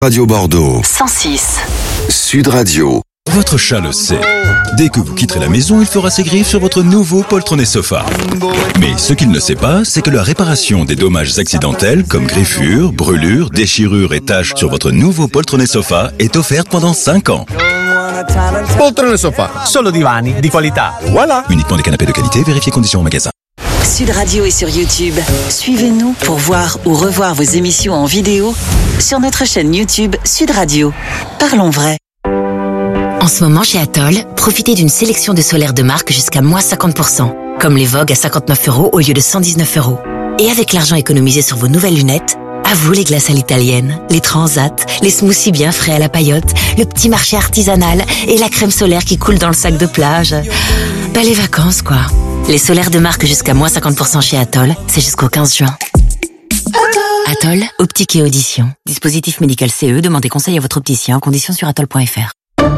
Radio Bordeaux 106. Sud Radio. Votre chat le sait. Dès que vous quitterez la maison, il fera ses griffes sur votre nouveau poltronnet sofa. Mais ce qu'il ne sait pas, c'est que la réparation des dommages accidentels comme griffures, brûlures, déchirures et taches sur votre nouveau poltronnet sofa est offerte pendant 5 ans. Poltrone Sofa, solo divani di qualità. Voilà. Uniquement des canapés de qualité, vérifiez conditions en magasin. Sud Radio est sur YouTube. Suivez-nous pour voir ou revoir vos émissions en vidéo sur notre chaîne YouTube Sud Radio. Parlons vrai. En ce moment, chez Atoll, profitez d'une sélection de solaires de marque jusqu'à moins 50%, comme les Vogue à 59 € au lieu de 119 €. Et avec l'argent économisé sur vos nouvelles lunettes, à vous les glaces à l'italienne, les transats, les smoothies bien frais à la paillote, le petit marché artisanal et la crème solaire qui coule dans le sac de plage. Bah les vacances quoi. Les solaires de marque jusqu'à moins 50% chez Atoll, c'est jusqu'au 15 juin. Atoll, optique et audition. Dispositif médical CE, demandez conseil à votre opticien, conditions sur atoll.fr.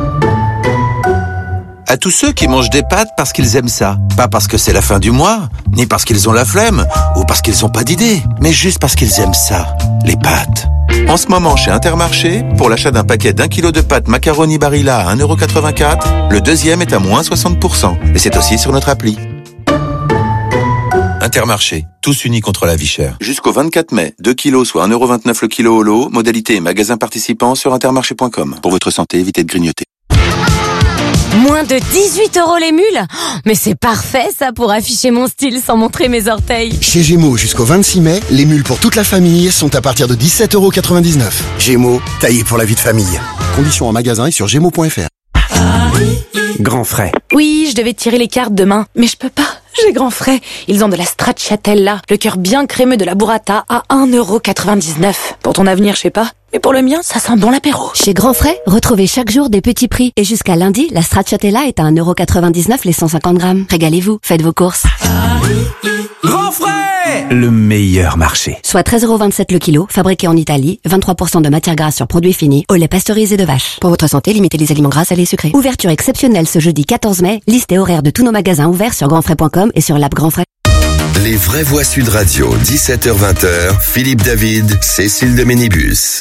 À tous ceux qui mangent des pâtes parce qu'ils aiment ça. Pas parce que c'est la fin du mois, ni parce qu'ils ont la flemme, ou parce qu'ils n'ont pas d'idée, mais juste parce qu'ils aiment ça, les pâtes. En ce moment, chez Intermarché, pour l'achat d'un paquet d'1 kg de pâtes macaroni Barilla à 1,84 €, le deuxième est à moins 60%. Et c'est aussi sur notre appli. Intermarché, tous unis contre la vie chère. Jusqu'au 24 mai, 2 kilos soit 1,29 € le kilo au lot, modalité et magasin participant sur intermarché.com. Pour votre santé, évitez de grignoter. Moins de 18 € les mules? Mais c'est parfait ça pour afficher mon style sans montrer mes orteils. Chez Gémeaux, jusqu'au 26 mai, les mules pour toute la famille sont à partir de 17,99 €. Gémeaux, taillé pour la vie de famille. Conditions en magasin et sur gémeaux.fr. Grand frais. Oui, je devais tirer les cartes demain, mais je peux pas. J'ai grand frais. Ils ont de la stracciatella, le cœur bien crémeux de la burrata à 1,99 €. Pour ton avenir, je sais pas. Mais pour le mien, ça sent bon l'apéro. Chez Grand Frais, retrouvez chaque jour des petits prix. Et jusqu'à lundi, la stracciatella est à 1,99 € les 150 grammes. Régalez-vous, faites vos courses. Grand frais! Le meilleur marché. Soit 13,27 € le kilo, fabriqué en Italie, 23% de matière grasse sur produits finis, au lait pasteurisé de vache. Pour votre santé, limitez les aliments gras, salés et sucrés. Ouverture exceptionnelle ce jeudi 14 mai. Liste et horaire de tous nos magasins ouverts sur grandfrais.com et sur l'app Grand Frais. Les vraies voix Sud Radio, 17h-20h, Philippe David, Cécile de Ménibus.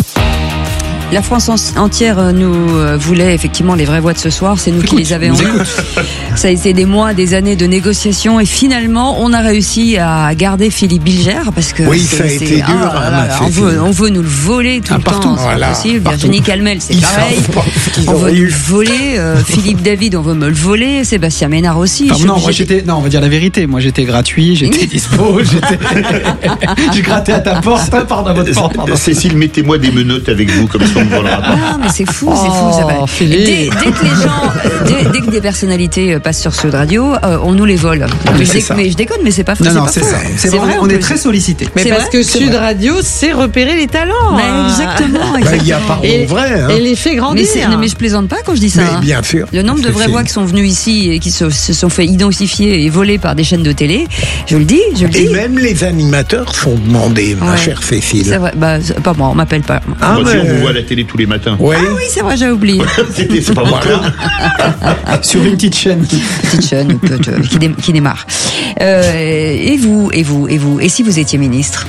La France entière nous voulait effectivement les vraies voix de ce soir, c'est nous qui les avions eues. Ça a été des mois, des années de négociations et finalement on a réussi à garder Philippe Bilger parce que oui, ça a été dur. On veut nous le voler tout le temps, c'est pas possible. Virginie Calmel, c'est pareil. On veut nous le voler. Philippe David, on veut me le voler. Sébastien Ménard aussi. Non, on va dire la vérité. Moi, j'étais gratuit, j'étais dispo, j'ai gratté à ta porte, pardon, à votre porte. Pardon. Cécile, mettez-moi des menottes avec vous comme ça. Ah, mais c'est fou, ça va. Dès que les gens, dès que des personnalités passent sur Sud Radio, on nous les vole. Mais je déconne, mais c'est pas faux. Non, c'est ça. C'est vrai, on est très sollicités. Mais parce que Sud Radio sait repérer les talents. Exactement. Il y a pas vrai. Et les fait grandir. Mais je plaisante pas quand je dis ça. Mais bien sûr. Le nombre de vraies voix qui sont venues ici et qui se sont fait identifier et voler par des chaînes de télé, je le dis. Et même les animateurs sont demandés, ma chère Cécile. C'est vrai, pas moi, on m'appelle pas. On vous voit à la télé tous les matins. Oui. Ah oui, c'est vrai, j'ai oublié. C'est pas moi. Sur une petite chaîne. Qui démarre. Et vous et si vous étiez ministre?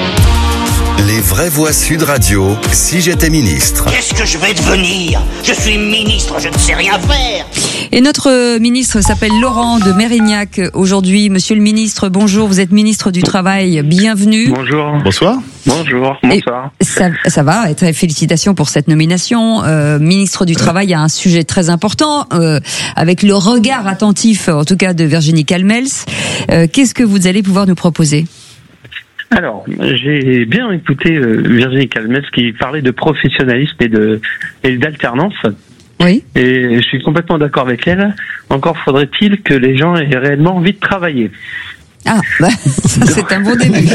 Les vraies voix Sud Radio, si j'étais ministre. Qu'est-ce que je vais devenir? Je suis ministre, je ne sais rien faire. Et notre ministre s'appelle Laurent de Mérignac aujourd'hui. Monsieur le ministre, bonjour, vous êtes ministre du Travail, bienvenue. Bonjour. Bonsoir. Bonjour, bonsoir. Ça va, et très félicitations pour cette nomination. Ministre du Travail a un sujet très important, avec le regard attentif, en tout cas, de Virginie Calmels. Qu'est-ce que vous allez pouvoir nous proposer? Alors, j'ai bien écouté Virginie Calmels qui parlait de professionnalisme et d'alternance. Oui. Et je suis complètement d'accord avec elle. Encore faudrait-il que les gens aient réellement envie de travailler. Ah, ça c'est un bon début.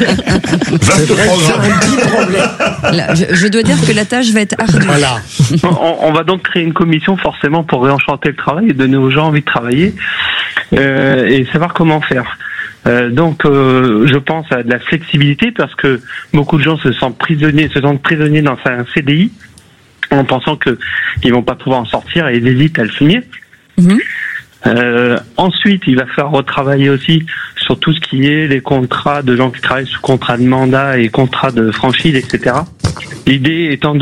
Là, je dois dire que la tâche va être ardue. Voilà. On va donc créer une commission forcément pour réenchanter le travail et donner aux gens envie de travailler et savoir comment faire. Donc, je pense à de la flexibilité parce que beaucoup de gens se sentent prisonniers dans un CDI en pensant que ils vont pas pouvoir en sortir et ils hésitent à le signer. Ensuite, il va falloir retravailler aussi sur tout ce qui est les contrats de gens qui travaillent sous contrat de mandat et contrat de franchise, etc. L'idée étant